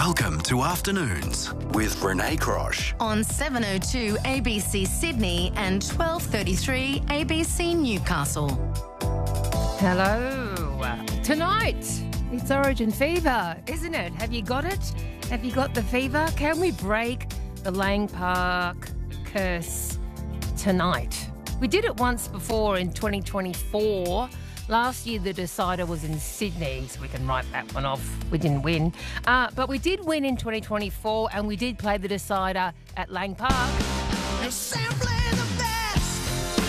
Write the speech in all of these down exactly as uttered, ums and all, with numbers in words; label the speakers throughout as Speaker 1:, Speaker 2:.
Speaker 1: Welcome to Afternoons with Renee Crosh.
Speaker 2: On seven oh two A B C Sydney and twelve thirty-three A B C Newcastle.
Speaker 3: Hello. Tonight, it's Origin Fever, isn't it? Have you got it? Have you got the fever? Can we break the Lang Park curse tonight? We did it once before in twenty twenty-four. Last year, the decider was in Sydney, so we can write that one off. We didn't win. Uh, but we did win in twenty twenty-four, and we did play the decider at Lang Park.
Speaker 4: You're simply the best.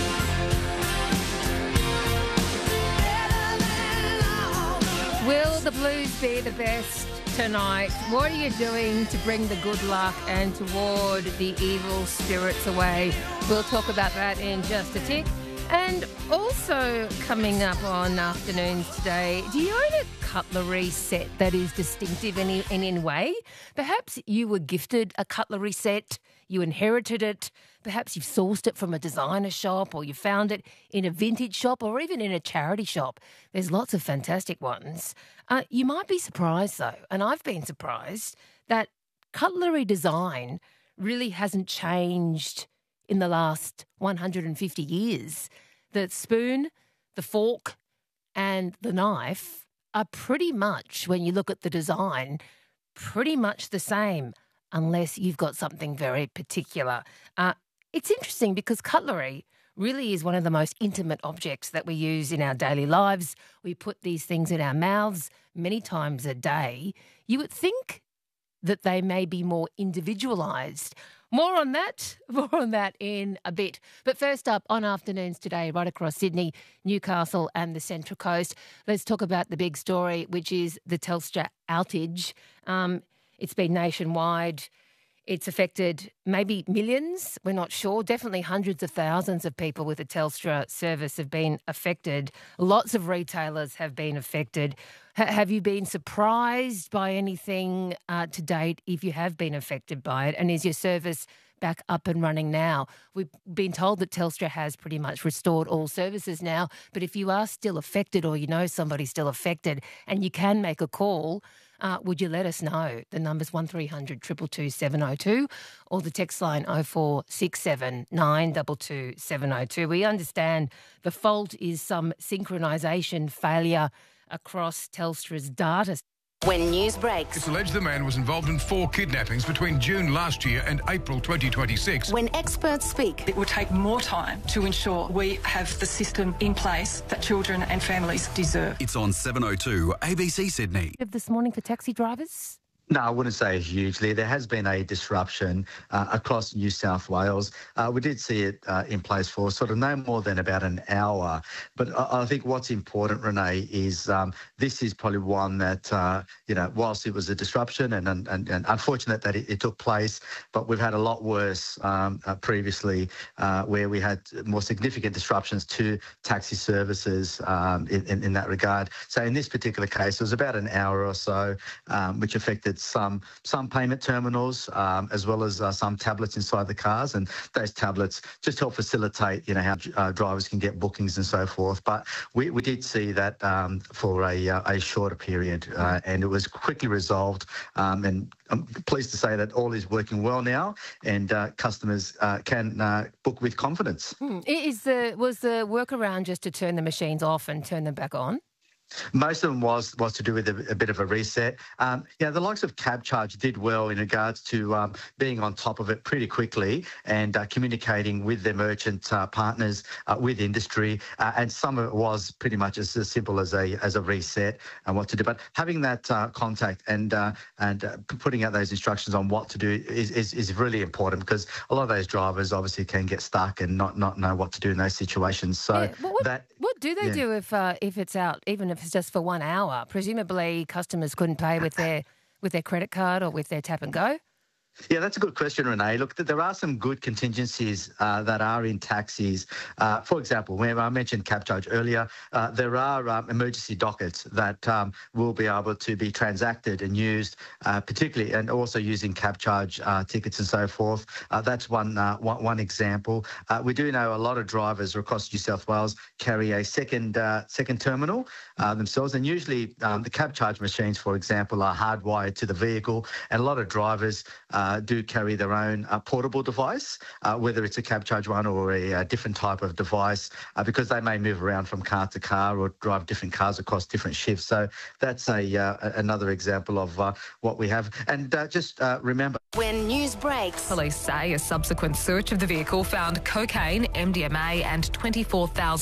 Speaker 4: Better than all the
Speaker 3: Will the Blues be the best tonight? What are you doing to bring the good luck and to ward the evil spirits away? We'll talk about that in just a tick. And also coming up on Afternoons today, do you own a cutlery set that is distinctive in, in any way? Perhaps you were gifted a cutlery set, you inherited it, perhaps you've sourced it from a designer shop or you found it in a vintage shop or even in a charity shop. There's lots of fantastic ones. Uh, you might be surprised though, and I've been surprised, that cutlery design really hasn't changed in the last one hundred fifty years. The spoon, the fork and the knife are pretty much, when you look at the design, pretty much the same, unless you've got something very particular. Uh, it's interesting because cutlery really is one of the most intimate objects that we use in our daily lives. We put these things in our mouths many times a day. You would think that they may be more individualised. More on that, more on that in a bit. But first up, on Afternoons today, right across Sydney, Newcastle and the Central Coast, let's talk about the big story, which is the Telstra outage. Um, it's been nationwide. It's affected maybe millions, we're not sure. Definitely hundreds of thousands of people with a Telstra service have been affected. Lots of retailers have been affected. H- have you been surprised by anything uh, to date if you have been affected by it? And is your service back up and running now? We've been told that Telstra has pretty much restored all services now, but if you are still affected or you know somebody still affected and you can make a call, Uh, would you let us know? The number's one three hundred two two two seven oh two or the text line oh four six seven nine two two seven oh two. We understand the fault is some synchronisation failure across Telstra's data.
Speaker 2: When news breaks.
Speaker 5: It's alleged the man was involved in four kidnappings between June last year and April twenty twenty-six.
Speaker 2: When experts speak.
Speaker 6: It will take more time to ensure we have the system in place that children and families deserve.
Speaker 1: It's on seven oh two A B C Sydney.
Speaker 3: This morning for taxi drivers?
Speaker 7: No, I wouldn't say hugely. There has been a disruption uh, across New South Wales. Uh, we did see it uh, in place for sort of no more than about an hour. But I, I think what's important, Renee, is um, this is probably one that, uh, you know, whilst it was a disruption and, and, and, and unfortunate that it, it took place, but we've had a lot worse um, uh, previously uh, where we had more significant disruptions to taxi services um, in, in, in that regard. So in this particular case, it was about an hour or so, um, which affected some some payment terminals um, as well as uh, some tablets inside the cars, and those tablets just help facilitate, you know, how uh, drivers can get bookings and so forth. But we, we did see that um, for a uh, a shorter period, uh, and it was quickly resolved. Um, and I'm pleased to say that all is working well now, and uh, customers uh, can uh, book with confidence.
Speaker 3: Hmm. Is the was the workaround just to turn the machines off and turn them back on?
Speaker 7: Most of them was was to do with a, a bit of a reset. Um, yeah, the likes of CabCharge did well in regards to um, being on top of it pretty quickly and uh, communicating with their merchant uh, partners, uh, with industry, uh, and some of it was pretty much as, as simple as a as a reset and what to do. But having that uh, contact and uh, and uh, putting out those instructions on what to do is, is is really important, because a lot of those drivers obviously can get stuck and not not know what to do in those situations. So
Speaker 3: Yeah, well, what,
Speaker 7: that
Speaker 3: what do they
Speaker 7: yeah.
Speaker 3: do if uh, if it's out, even if it's just for one hour? Presumably customers couldn't pay with their with their credit card or with their tap and go.
Speaker 7: Yeah, that's a good question, Renee. Look, there are some good contingencies uh, that are in taxis. Uh, for example, when I mentioned CabCharge earlier, uh, there are um, emergency dockets that um, will be able to be transacted and used, uh, particularly, and also using CabCharge uh, tickets and so forth. Uh, that's one, uh, one one example. Uh, we do know a lot of drivers across New South Wales carry a second uh, second terminal uh, themselves, and usually um, the CabCharge machines, for example, are hardwired to the vehicle, and a lot of drivers uh, do carry their own uh, portable device, uh, whether it's a CabCharge one or a, a different type of device, uh, because they may move around from car to car or drive different cars across different shifts. So that's a uh, another example of uh, what we have. And uh, just uh, remember,
Speaker 2: When news breaks.
Speaker 8: Police say a subsequent search of the vehicle found cocaine, M D M A and twenty-four thousand